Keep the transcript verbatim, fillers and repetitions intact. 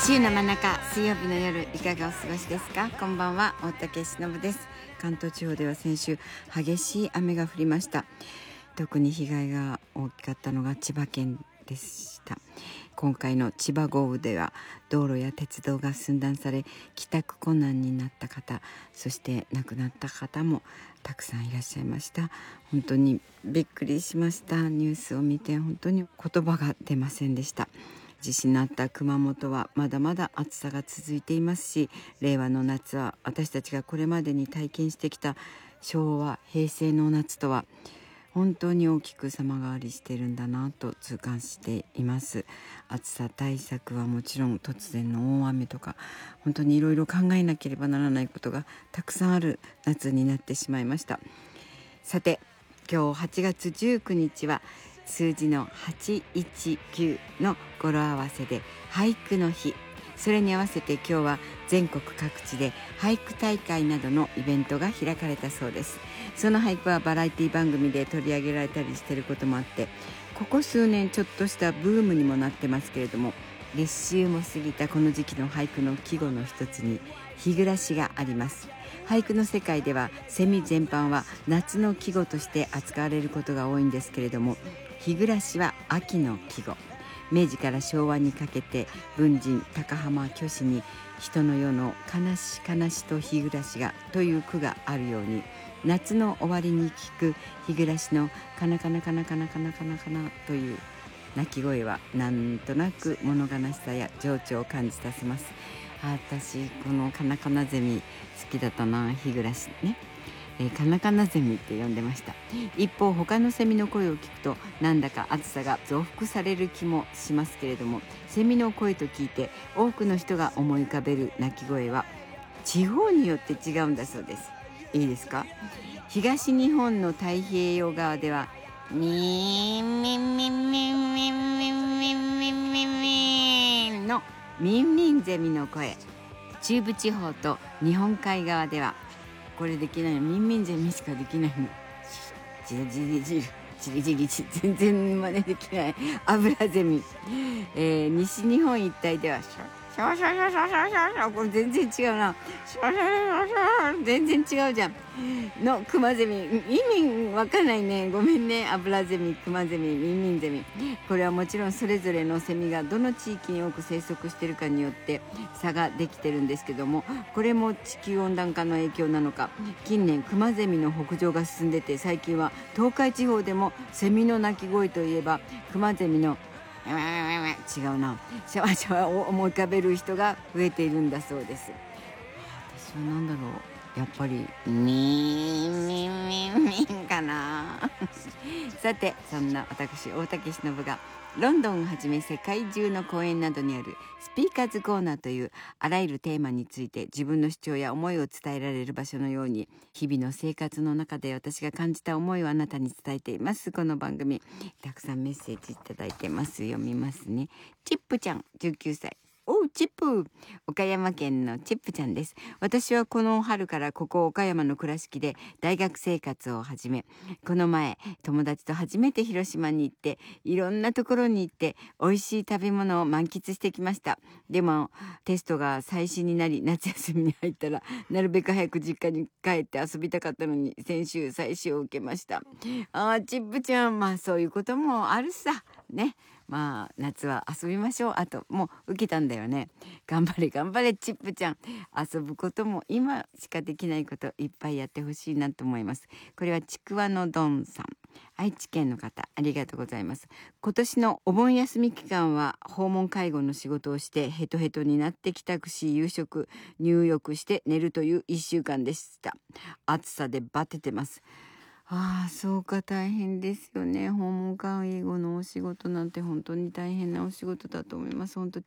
週の真ん中、水曜日の夜いかがお過ごしですか。こんばんは、大竹しのぶです。関東地方では先週激しい雨が降りました。特に被害が大きかったのが千葉県でした。今回の千葉豪雨では道路や鉄道が寸断され、帰宅困難になった方、そして亡くなった方もたくさんいらっしゃいました。本当にびっくりしました。ニュースを見て本当に言葉が出ませんでした。地震のあった熊本はまだまだ暑さが続いていますし、令和の夏は私たちがこれまでに体験してきた昭和平成の夏とは本当に大きく様変わりしているんだなと痛感しています。暑さ対策はもちろん、突然の大雨とか本当にいろいろ考えなければならないことがたくさんある夏になってしまいました。さて、今日はちがつじゅうくにちは数字のはちいちきゅうの語呂合わせで俳句の日。それに合わせて今日は全国各地で俳句大会などのイベントが開かれたそうです。その俳句はバラエティ番組で取り上げられたりしていることもあって、ここ数年ちょっとしたブームにもなってますけれども、立秋も過ぎたこの時期の俳句の季語の一つに日暮らしがあります。俳句の世界ではセミ全般は夏の季語として扱われることが多いんですけれども、日暮らしは秋の季語。明治から昭和にかけて文人高浜虚子に人の世の悲し悲しと日暮らしがという句があるように、夏の終わりに聞く日暮らしのカナカナカナカナカナカナカナという鳴き声はなんとなく物悲しさや情緒を感じさせます。あ、私このカナカナゼミ好きだったな。日暮らしね、えー、カナカナゼミって呼んでました。一方、他のセミの声を聞くとなんだか暑さが増幅される気もしますけれども、セミの声と聞いて多くの人が思い浮かべる鳴き声は地方によって違うんだそうです。いいですか。東日本の太平洋側ではミンミンミンミンミンミンミンミンミンミンのミンミンゼミの声。中部地方と日本海側ではこれできないの、ミンミンゼミしかできないの。ジリジリジリジリジリジリ、全然真似できないアブラゼミ。えー、西日本一帯ではシャシャシャシャシャシャシャシャ、これ全然違うな。シャシャシャシャ全然違うじゃんのクマゼミ。意味わかんないね、ごめんね。アブラゼミ、クマゼミ、ミンミンゼミ。これはもちろんそれぞれのセミがどの地域に多く生息しているかによって差ができてるんですけども、これも地球温暖化の影響なのか、近年クマゼミの北上が進んでて、最近は東海地方でもセミの鳴き声といえばクマゼミの違うな、シャワシャワを思い浮かべる人が増えているんだそうです。私は何だろう、やっぱりミンミンミンミンかなさて、そんな私大竹しのぶがロンドンをはじめ世界中の公園などにあるスピーカーズコーナーというあらゆるテーマについて自分の主張や思いを伝えられる場所のように、日々の生活の中で私が感じた思いをあなたに伝えています。この番組たくさんメッセージいただいてます。読みますね。チップちゃんじゅうきゅうさい。おう、チップ。岡山県のチップちゃんです。私はこの春からここ岡山の倉敷で大学生活を始め、この前友達と初めて広島に行って、いろんなところに行って美味しい食べ物を満喫してきました。でもテストが最新になり、夏休みに入ったらなるべく早く実家に帰って遊びたかったのに、先週最終を受けました。あー、チップちゃん、まあそういうこともあるさね。まあ夏は遊びましょう。あともう受けたんだよね。頑張れ頑張れチップちゃん。遊ぶことも今しかできないこといっぱいやってほしいなと思います。これはちくわのどんさん、愛知県の方、ありがとうございます。今年のお盆休み期間は訪問介護の仕事をしてヘトヘトになって帰宅し、夕食入浴して寝るといういっしゅうかんでした。暑さでバテてます。ああ、そうか、大変ですよね。訪問看護のお仕事なんて本当に大変なお仕事だと思います。本当